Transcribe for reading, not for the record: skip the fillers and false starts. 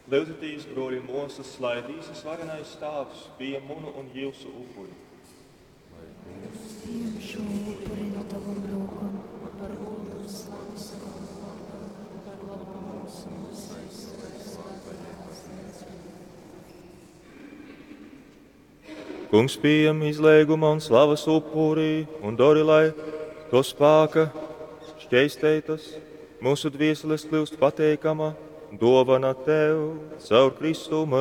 Lūdzatīs, broļi mūsas, lai visas varenais stāvs bija munu un jūsu upuri. Pieņem šo upuri no tavam rokam par godu un slavu savam vārdam, par labu mūsu Kungs pieņem izlēguma un slavas upuri un dori, lai to spēka šķeistētas, mūsu dvieseles kļūst pateikama dovana tev caur Kristu.